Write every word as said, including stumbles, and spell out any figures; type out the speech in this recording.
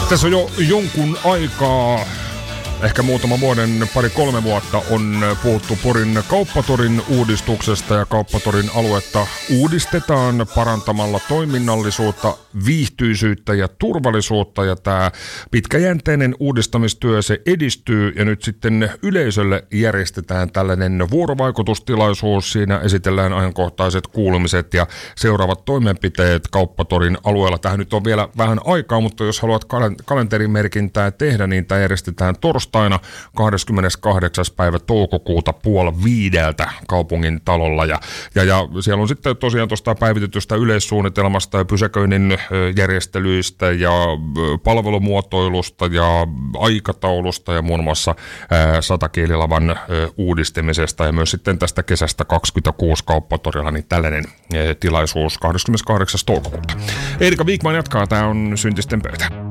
Tässä on jo jonkun aikaa, ehkä muutama vuoden, pari-kolme vuotta on puhuttu Porin kauppatorin uudistuksesta ja kauppatorin aluetta uudistetaan parantamalla toiminnallisuutta, viihtyisyyttä ja turvallisuutta ja tämä pitkäjänteinen uudistamistyö se edistyy ja nyt sitten yleisölle järjestetään tällainen vuorovaikutustilaisuus. Siinä esitellään ajankohtaiset kuulumiset ja seuraavat toimenpiteet kauppatorin alueella. Tähän nyt on vielä vähän aikaa, mutta jos haluat kalenterimerkintää tehdä, niin tämä järjestetään torstaina kahdeskymmeneskahdeksas päivä toukokuuta puoli viideltä kaupungin talolla. Ja, ja, ja siellä on sitten tosiaan tuosta päivitetystä yleissuunnitelmasta ja pysäköinnin järjestelyistä ja palvelumuotoilusta ja aikataulusta ja muun muassa ää, satakielilavan ää, uudistamisesta ja myös sitten tästä kesästä kaksikymmentäkuusi kauppatorilla, niin tällainen ää, tilaisuus kahdeskymmeneskahdeksas toukokuuta. Erika Wikman jatkaa, tämä on Syntisten pöytä.